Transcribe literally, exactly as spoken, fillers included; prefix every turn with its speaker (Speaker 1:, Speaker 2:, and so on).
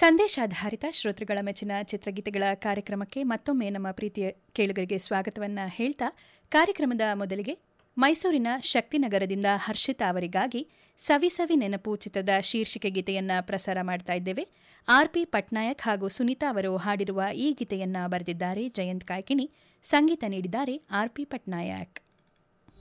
Speaker 1: ಸಂದೇಶಾಧಾರಿತ ಶ್ರೋತೃಗಳ ಮೆಚ್ಚಿನ ಚಿತ್ರಗೀತೆಗಳ ಕಾರ್ಯಕ್ರಮಕ್ಕೆ ಮತ್ತೊಮ್ಮೆ ನಮ್ಮ ಪ್ರೀತಿಯ ಕೇಳುಗರಿಗೆ ಸ್ವಾಗತವನ್ನ ಹೇಳ್ತಾ ಕಾರ್ಯಕ್ರಮದ ಮೊದಲಿಗೆ ಮೈಸೂರಿನ ಶಕ್ತಿನಗರದಿಂದ ಹರ್ಷಿತಾ ಅವರಿಗಾಗಿ ಸವಿ ಸವಿ ನೆನಪು ಚಿತ್ರದ ಶೀರ್ಷಿಕೆ ಗೀತೆಯನ್ನ ಪ್ರಸಾರ ಮಾಡ್ತಾ ಇದ್ದೇವೆ. ಆರ್ ಪಿ ಪಟ್ನಾಯಕ್ ಹಾಗೂ ಸುನೀತಾ ಅವರು ಹಾಡಿರುವ ಈ ಗೀತೆಯನ್ನ ಬರೆದಿದ್ದಾರೆ ಜಯಂತ್ ಕಾಯ್ಕಿಣಿ, ಸಂಗೀತ ನೀಡಿದ್ದಾರೆ ಆರ್ ಪಿ ಪಟ್ನಾಯಕ್.